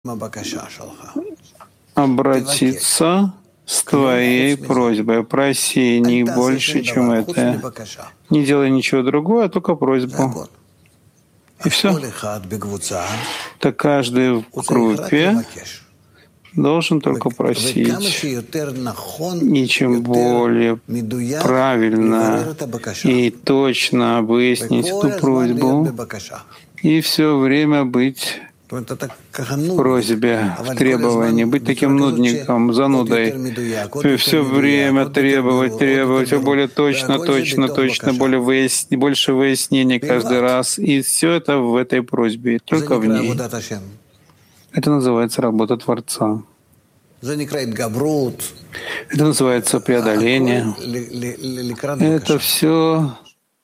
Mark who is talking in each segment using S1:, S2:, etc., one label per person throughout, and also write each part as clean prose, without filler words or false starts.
S1: обратиться с твоей просьбой. Проси не больше, чем это. Не делай ничего другого, а только просьбу. И все. Так каждый в группе должен только просить. И чем более правильно и точно выяснить эту просьбу, и все время быть в просьбе, в требовании, быть таким нудником, занудой, все время требовать, все более точно, больше выяснений каждый раз. И все это в этой просьбе, только в ней. Это называется работа Творца. Это называется преодоление. Это все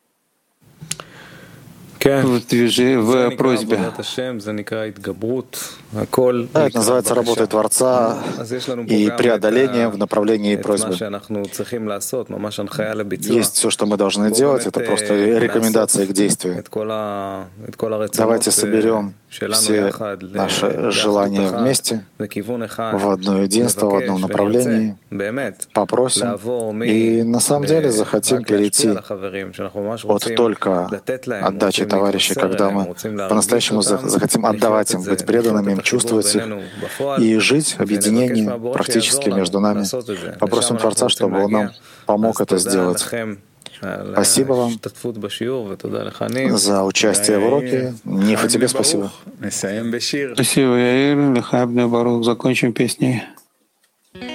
S1: в просьбе.
S2: Да, это называется работой Творца и преодоление в направлении просьбы. Есть все, что мы должны делать, это просто рекомендации к действию. Давайте соберем все наши желания вместе, в одно единство, в одном направлении, попросим и на самом деле захотим перейти от только отдачи товарищей, когда мы по-настоящему захотим отдавать им, быть преданными им, чувствовать их и жить в объединении практически между нами. Попросим Творца, чтобы Он нам помог это сделать. Спасибо вам за участие в уроке. Ниф, и тебе спасибо.
S1: Спасибо, Яир. Лехай Абне Барух. Закончим песней.